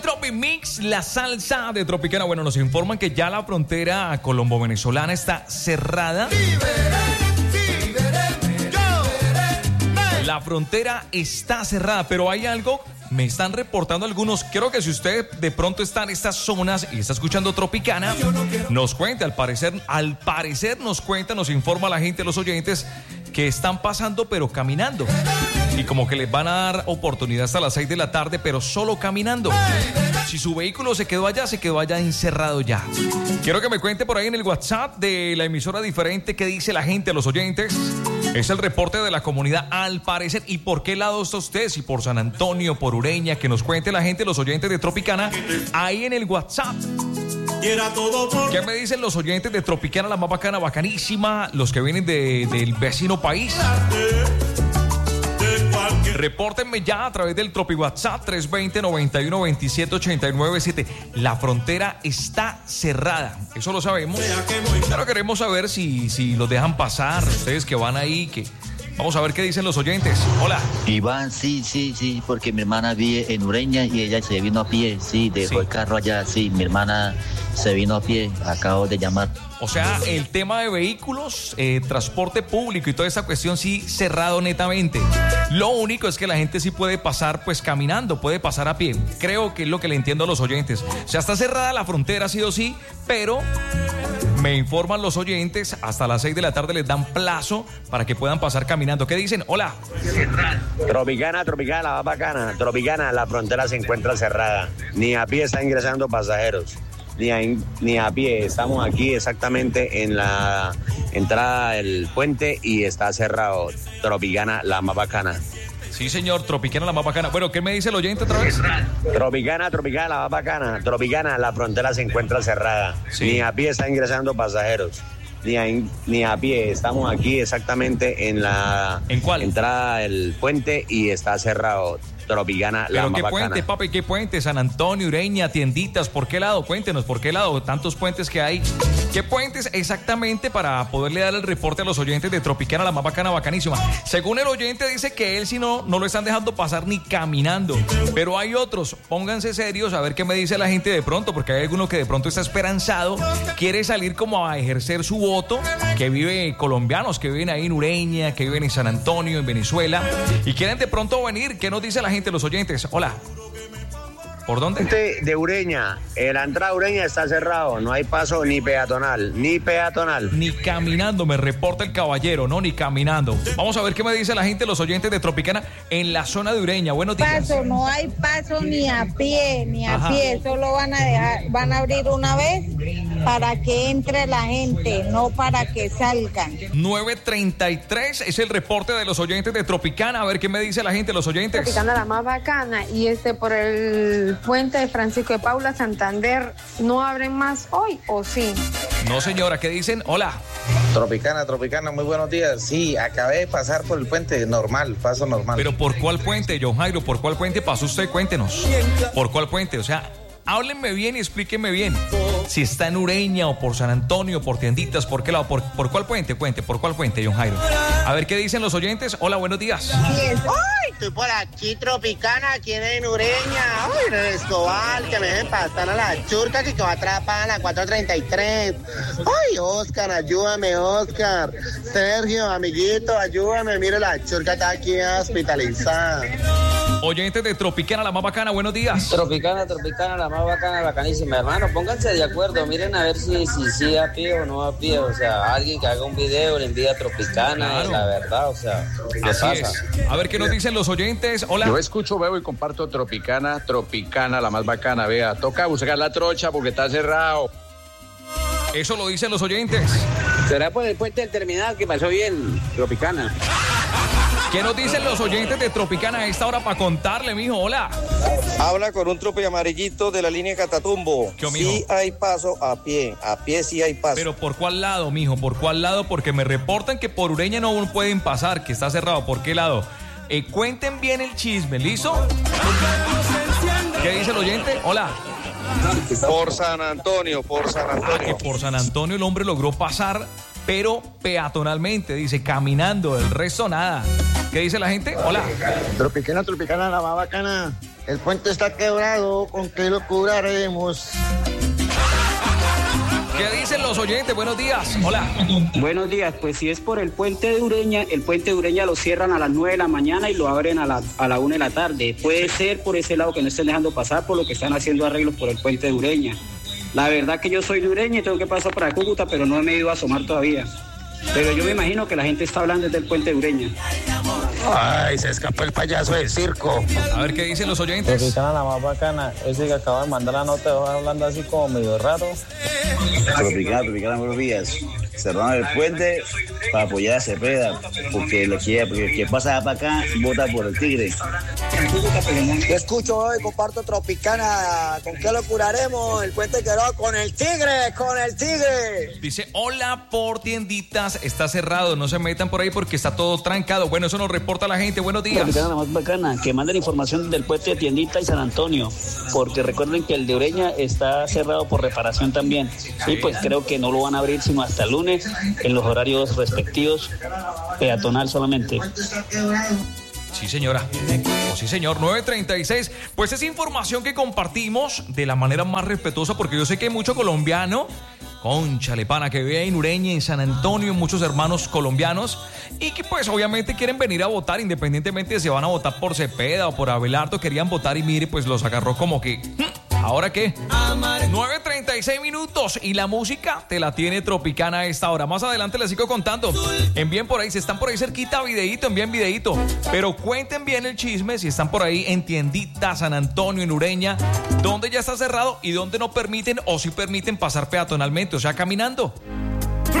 Tropimix, la salsa de Tropicana. Bueno, nos informan que ya la frontera colombo-venezolana está cerrada. La frontera está cerrada, pero hay algo, me están reportando algunos. Creo que si usted de pronto está en estas zonas y está escuchando Tropicana, nos cuenta, al parecer nos cuenta, nos informa la gente, los oyentes, que están pasando pero caminando. Y como que les van a dar oportunidad hasta las 6 de la tarde, pero solo caminando. Si su vehículo se quedó allá encerrado ya. Quiero que me cuente por ahí en el WhatsApp de la emisora diferente qué dice la gente, los oyentes. Es el reporte de la comunidad al parecer. ¿Y por qué lado está usted? Si por San Antonio, por Ureña, que nos cuente la gente, los oyentes de Tropicana, ahí en el WhatsApp. ¿Qué me dicen los oyentes de Tropicana, la más bacana, bacanísima? Los que vienen del vecino país. Repórtenme ya a través del Tropi WhatsApp 320-9127-897. La frontera está cerrada, eso lo sabemos. Pero queremos saber si los dejan pasar, ustedes que van ahí, que... Vamos a ver qué dicen los oyentes. Hola. Iván, sí, porque mi hermana vive en Ureña y ella se vino a pie, dejó el carro allá, mi hermana se vino a pie, acabo de llamar. O sea, el tema de vehículos, transporte público y toda esa cuestión sí cerrado netamente. Lo único es que la gente sí puede pasar pues caminando, puede pasar a pie. Creo que es lo que le entiendo a los oyentes. O sea, está cerrada la frontera sí o sí, pero... Me informan los oyentes, hasta las 6 de la tarde les dan plazo para que puedan pasar caminando. ¿Qué dicen? Hola. Tropicana, la más bacana. Tropicana, la frontera se encuentra cerrada. Ni a pie están ingresando pasajeros. Ni a pie. Estamos aquí exactamente en la entrada del puente y está cerrado. Tropicana, la más bacana. Sí, señor, Tropicana, la más bacana. Bueno, ¿qué me dice el oyente otra vez? Tropicana, la más bacana. Tropicana, la frontera se encuentra cerrada. Sí. Ni a pie están ingresando pasajeros. Ni a pie. Estamos aquí exactamente en la entrada del puente y está cerrado. Tropicana, la más bacana. ¿Pero qué puente, papi? ¿Qué puente? San Antonio, Ureña, tienditas. ¿Por qué lado? Cuéntenos, ¿por qué lado? Tantos puentes que hay. ¿Qué puentes exactamente para poderle dar el reporte a los oyentes de Tropicana, la más bacana, bacanísima? Según el oyente dice que él si no lo están dejando pasar ni caminando. Pero hay otros, pónganse serios a ver qué me dice la gente de pronto, porque hay alguno que de pronto está esperanzado, quiere salir como a ejercer su voto, que vive colombianos, que viven ahí en Ureña, que viven en San Antonio, en Venezuela, y quieren de pronto venir. ¿Qué nos dice la gente, los oyentes? Hola. ¿Por dónde? De Ureña, la entrada de Ureña está cerrado, no hay paso ni peatonal. Ni caminando, me reporta el caballero, no, ni caminando. Vamos a ver qué me dice la gente, los oyentes de Tropicana en la zona de Ureña. Buenos días. No hay paso ni a pie, solo van a abrir una vez para que entre la gente, no para que salgan. 9:33 es el reporte de los oyentes de Tropicana, a ver qué me dice la gente, los oyentes. Tropicana, la más bacana, y por el puente de Francisco de Paula, Santander, ¿no abren más hoy o sí? No, señora, ¿qué dicen? Hola. Tropicana, muy buenos días. Sí, acabé de pasar por el puente, paso normal. ¿Pero por cuál puente, John Jairo? ¿Por cuál puente pasó usted? Cuéntenos. ¿Por cuál puente? O sea, háblenme bien y explíquenme bien. Si está en Ureña o por San Antonio, por tienditas, ¿por qué lado? ¿Por cuál puente? ¿Por cuál puente, John Jairo? A ver qué dicen los oyentes. Hola, buenos días. ¡Ay, estoy por aquí, Tropicana, aquí en Ureña! ¡Ay, en el Escobar, que me dejen pasar a la churca que va atrapada a la 433! ¡Ay, Oscar, ayúdame, Oscar! Sergio, amiguito, ayúdame, mire, la churca está aquí hospitalizada. Oyentes de Tropicana, la más bacana, buenos días. Tropicana, la más bacana, bacanísima. Hermano, pónganse de acuerdo, miren a ver si a pie o no a pie. O sea, alguien que haga un video le envía a Tropicana, claro. La verdad, o sea, ¿qué pasa? Es. A ver qué nos dicen los oyentes. Hola. Yo escucho, veo y comparto Tropicana, la más bacana. Vea, toca buscar la trocha porque está cerrado. Eso lo dicen los oyentes. ¿Será por el puente del terminal que pasó bien, Tropicana? ¿Qué nos dicen los oyentes de Tropicana a esta hora para contarle, mijo? Hola. Habla con un trope amarillito de la línea Catatumbo. ¿Qué, mijo? Sí hay paso a pie sí hay paso. ¿Pero por cuál lado, mijo? ¿Por cuál lado? Porque me reportan que por Ureña no pueden pasar, que está cerrado. ¿Por qué lado? Cuenten bien el chisme, ¿listo? ¿Qué dice el oyente? Hola. Por San Antonio. Que por San Antonio el hombre logró pasar, pero peatonalmente, dice, caminando, el resto nada. ¿Qué dice la gente? Hola. Tropicana, la más bacana. El puente está quebrado, ¿con qué lo curaremos? ¿Qué dicen los oyentes? Buenos días. Hola. Buenos días. Pues si es por el puente de Ureña, el puente de Ureña lo cierran a las 9 de la mañana y lo abren a la 1 de la tarde. Puede ser por ese lado que no estén dejando pasar, por lo que están haciendo arreglos por el puente de Ureña. La verdad que yo soy de Ureña y tengo que pasar para Cúcuta, pero no me he ido a asomar todavía. Pero yo me imagino que la gente está hablando desde el puente de Ureña. Ay, se escapó el payaso del circo. A ver qué dicen los oyentes. Tropicana la más bacana. Ese que acaba de mandar la nota va hablando así como medio raro. Tropicana, buenos días. Cerraron el puente para apoyar a Cepeda, porque el que pasa para acá vota por el Tigre. Yo escucho hoy, comparto Tropicana. ¿Con qué lo curaremos? El puente quedó con el Tigre, con el Tigre. Dice, hola por tienditas, está cerrado, no se metan por ahí porque está todo trancado. Bueno, eso nos reporta la gente, buenos días. Tropicana la más bacana, que manden información del puente de Tiendita y San Antonio, porque recuerden que el de Ureña está cerrado por reparación también. Y pues creo que no lo van a abrir sino hasta el lunes, en los horarios respectivos, peatonal solamente. Sí, señora. O sí, señor. 9:36. Pues es información que compartimos de la manera más respetuosa, porque yo sé que hay mucho colombiano, cónchale pana, que ve en Ureña, en San Antonio, muchos hermanos colombianos, y que pues obviamente quieren venir a votar, independientemente de si van a votar por Cepeda o por Abelardo, querían votar y mire, pues los agarró como que... ¿Ahora qué? 9:36 minutos y la música te la tiene Tropicana a esta hora. Más adelante les sigo contando. Envíen por ahí, si están por ahí cerquita, videíto, envíen videíto. Pero cuenten bien el chisme si están por ahí en Tiendita, San Antonio, en Ureña, donde ya está cerrado y donde no permiten o sí permiten pasar peatonalmente, o sea, caminando.